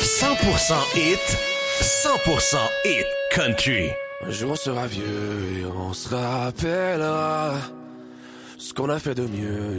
100% hit, 100% hit country. Un jour on sera vieux et on se rappellera ce qu'on a fait de mieux